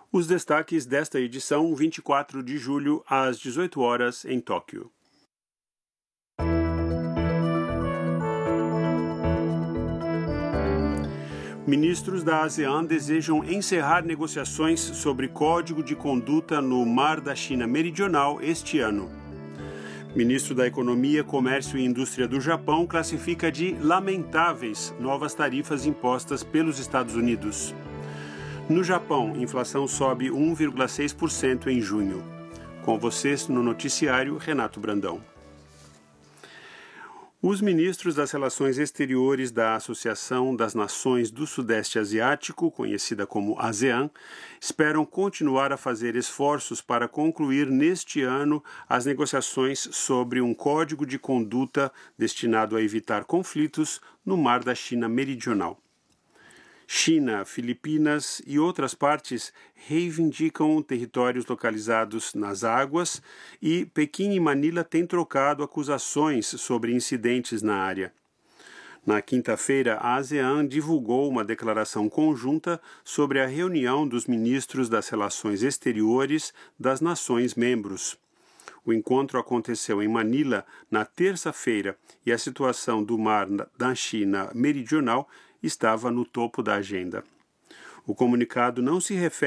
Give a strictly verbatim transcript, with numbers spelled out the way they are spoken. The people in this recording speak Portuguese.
Os destaques desta edição, vinte e quatro de julho, às dezoito horas, em Tóquio. Ministros da ASEAN desejam encerrar negociações sobre código de conduta no Mar da China Meridional este ano. Ministro da Economia, Comércio e Indústria do Japão classifica de lamentáveis novas tarifas impostas pelos Estados Unidos. No Japão, inflação sobe um vírgula seis por cento em junho. Com vocês no noticiário, Renato Brandão. Os ministros das Relações Exteriores da Associação das Nações do Sudeste Asiático, conhecida como ASEAN, esperam continuar a fazer esforços para concluir neste ano as negociações sobre um código de conduta destinado a evitar conflitos no Mar da China Meridional. China, Filipinas e outras partes reivindicam territórios localizados nas águas e Pequim e Manila têm trocado acusações sobre incidentes na área. Na quinta-feira, a ASEAN divulgou uma declaração conjunta sobre a reunião dos ministros das Relações Exteriores das nações membros. O encontro aconteceu em Manila na terça-feira e a situação do mar da China Meridional estava no topo da agenda. O comunicado não se refere